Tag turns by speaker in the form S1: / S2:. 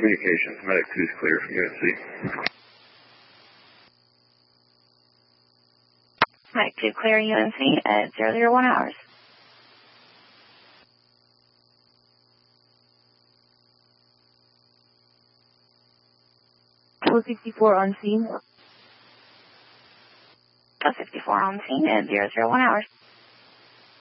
S1: Communications, Medic 2 is clear from UNC.
S2: Medic 2 clear UNC at 001 hours.
S3: 264 on scene.
S2: 264 on scene at 001 hours.